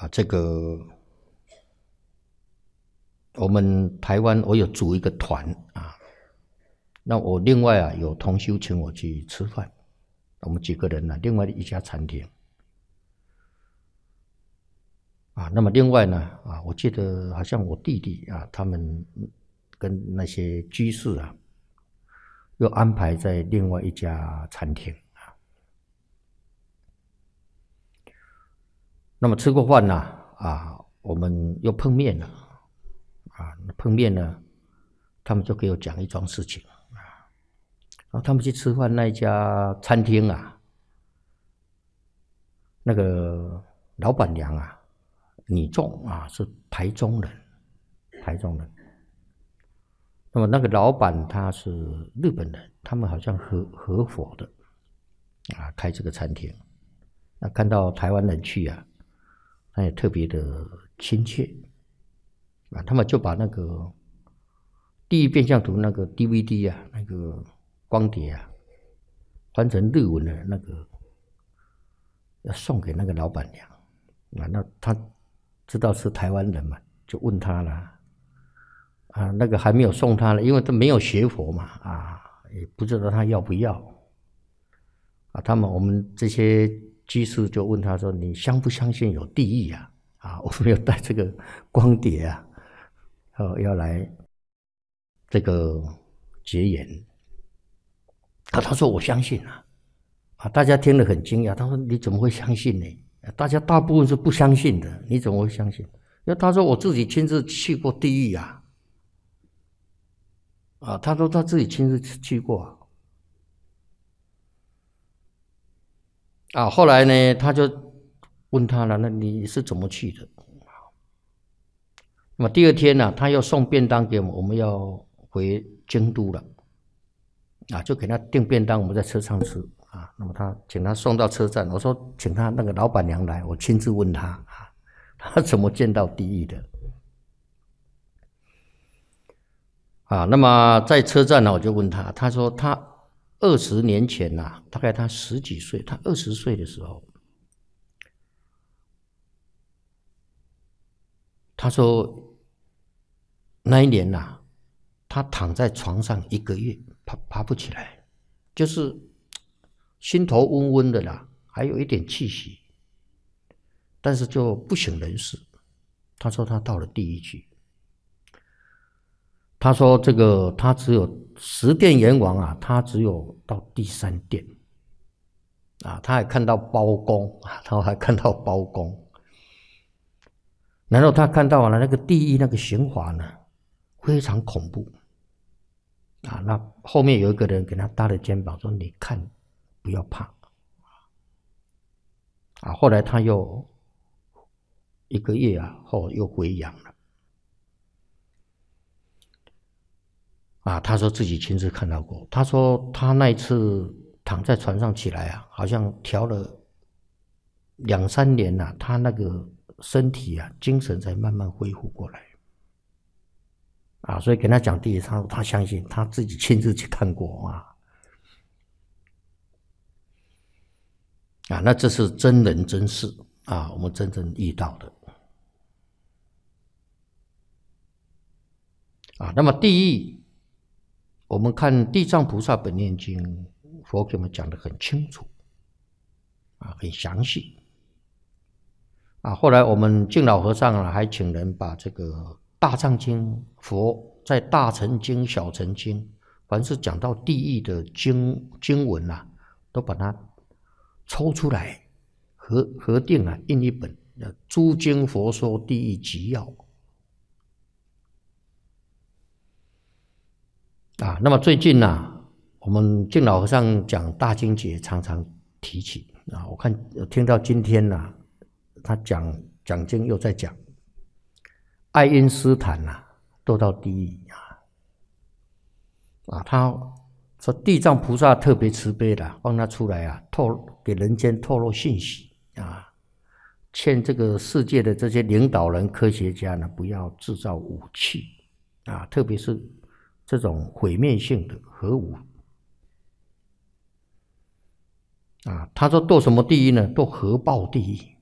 这个我们台湾我有组一个团啊，那我另外有同修请我去吃饭，我们几个人另外一家餐厅那么另外呢我记得好像我弟弟他们跟那些居士又安排在另外一家餐厅那么吃过饭我们又碰面了碰面呢，他们就给我讲一桩事情然后他们去吃饭那一家餐厅那个老板娘女众是台中人，那么那个老板他是日本人，他们好像合伙的开这个餐厅。那看到台湾人去他也特别的亲切他们就把那个地狱变相图那个 DVD 那个光碟翻成日文的那个要送给那个老板娘那他知道是台湾人嘛，就问他了那个还没有送他了，因为他没有学佛嘛也不知道他要不要我们这些居士就问他说：“你相不相信有地狱我们要带这个光碟要来这个结缘他说：“我相信大家听了很惊讶，他说：“你怎么会相信呢？大家大部分是不相信的，你怎么会相信？”因为他说：“我自己亲自去过地狱他说他自己亲自去过后来呢，他就问他了，那你是怎么去的？那么第二天他要送便当给我们，我们要回京都了就给他订便当，我们在车上吃那么他请他送到车站，我说请他那个老板娘来，我亲自问他他怎么见到地狱的那么在车站我就问他，他说他20年前大概他10几岁，他20岁的时候，他说那一年他躺在床上1个月，爬不起来，就是心头温温的还有一点气息，但是就不省人事。他说他到了地狱去。他说这个他只有10殿阎王他只有到第3殿他还看到包公然后他看到那个地狱那个刑罚呢非常恐怖那后面有一个人给他搭了肩膀说：“你看，不要怕后来他又1个月后又回阳了他说自己亲自看到过。他说他那一次躺在床上起来好像调了2、3年他那个身体精神才慢慢恢复过来所以跟他讲地狱，他相信，他自己亲自去看过那这是真人真事我们真正遇到的那么地狱，我们看《地藏菩萨本愿经》，佛给我们讲得很清楚很详细后来我们净老和尚还请人把这个大藏经，佛在大乘经、小乘经，凡是讲到地狱的经文都把它抽出来核定印一本《诸经佛说地狱集要》那么最近我们净老和尚讲大经节常常提起我听到今天他讲经又在讲爱因斯坦都到地狱他说地藏菩萨特别慈悲的放他出来给人间透露信息劝这个世界的这些领导人、科学家不要制造武器特别是这种毁灭性的核武他说堕什么地狱呢？堕核爆地狱